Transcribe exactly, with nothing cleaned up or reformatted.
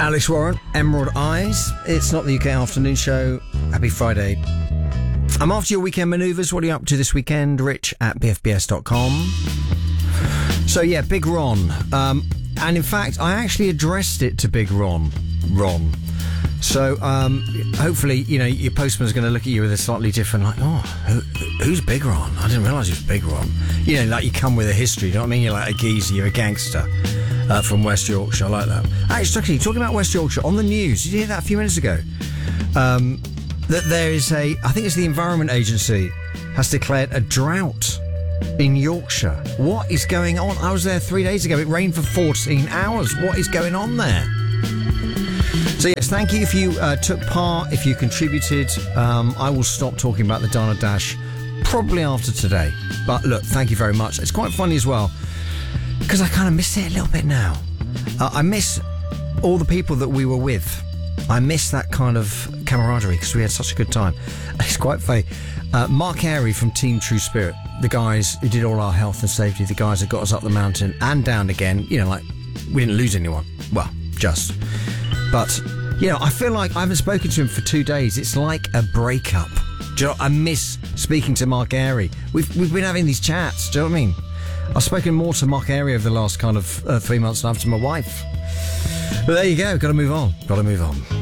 Alex Warren, Emerald Eyes. It's not the U K afternoon show. Happy Friday. I'm after your weekend manoeuvres. What are you up to this weekend? Rich at b f b s dot com. So yeah, Big Ron. Um, and in fact, I actually addressed it to Big Ron. Ron. So um, hopefully, you know, your postman's going to look at you with a slightly different, like, oh, who, who's Big Ron? I didn't realise he was Big Ron. You know, like you come with a history, you know what I mean? You're like a geezer, you're a gangster uh, from West Yorkshire. I like that. Actually, talking about West Yorkshire, on the news, did you hear that a few minutes ago? Um, that there is a, I think it's the Environment Agency, has declared a drought in Yorkshire. What is going on? I was there three days ago. It rained for fourteen hours. What is going on there? So yes, thank you if you uh, took part, if you contributed. Um, I will stop talking about the Dana Dash probably after today. But look, thank you very much. It's quite funny as well, because I kind of miss it a little bit now. Uh, I miss all the people that we were with. I miss that kind of camaraderie because we had such a good time. It's quite funny. Uh, Mark Airy from Team True Spirit, the guys who did all our health and safety, the guys that got us up the mountain and down again, you know, like, we didn't lose anyone. Well, just. But, you know, I feel like I haven't spoken to him for two days. It's like a breakup. Do you know, I miss speaking to Mark Airy. We've, we've been having these chats, do you know what I mean? I've spoken more to Mark Airy over the last kind of uh, three months than I've to my wife. But there you go, got to move on. Got to move on.